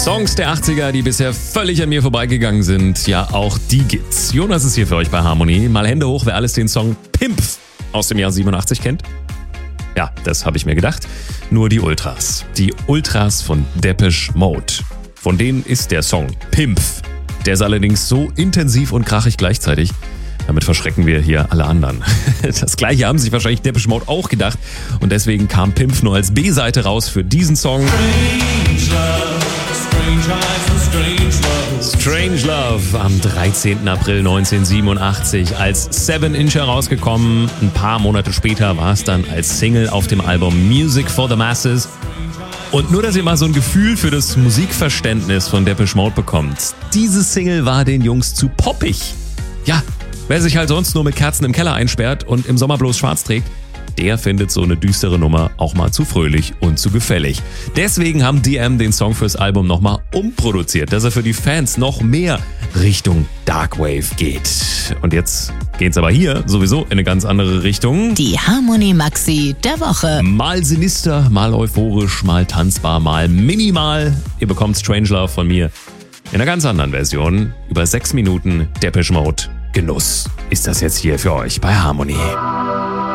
Songs der 80er, die bisher völlig an mir vorbeigegangen sind, ja auch die gibt's. Jonas ist hier für euch bei Harmony. Mal Hände hoch, wer alles den Song Pimpf aus dem Jahr 87 kennt. Ja, das habe ich mir gedacht. Nur die Ultras. Die Ultras von Depeche Mode. Von denen ist der Song Pimpf. Der ist allerdings so intensiv und krachig gleichzeitig. Damit verschrecken wir hier alle anderen. Das gleiche haben sich wahrscheinlich Depeche Mode auch gedacht. Und deswegen kam Pimpf nur als B-Seite raus für diesen Song. Strange Love am 13. April 1987 als 7-Inch herausgekommen. Ein paar Monate später war es dann als Single auf dem Album Music for the Masses. Und nur, dass ihr mal so ein Gefühl für das Musikverständnis von Depeche Mode bekommt. Diese Single war den Jungs zu poppig. Ja, wer sich halt sonst nur mit Kerzen im Keller einsperrt und im Sommer bloß schwarz trägt, der findet so eine düstere Nummer auch mal zu fröhlich und zu gefällig. Deswegen haben DM den Song fürs Album nochmal umproduziert, dass er für die Fans noch mehr Richtung Darkwave geht. Und jetzt geht's aber hier sowieso in eine ganz andere Richtung. Die Harmony Maxi der Woche. Mal sinister, mal euphorisch, mal tanzbar, mal minimal. Ihr bekommt Strangelove von mir in einer ganz anderen Version. Über 6 Minuten Depeche Mode Genuss ist das jetzt hier für euch bei Harmony.